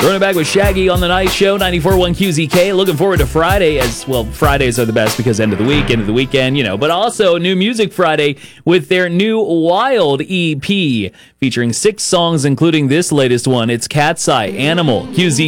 Running back with Shaggy on the night show, 94.1 QZK. Looking forward to Friday as well. Fridays are the best because end of the week, end of the weekend, but also New Music Friday with their new Wild EP featuring 6 songs, including this latest one. It's Cat's Eye, Animal, QZ.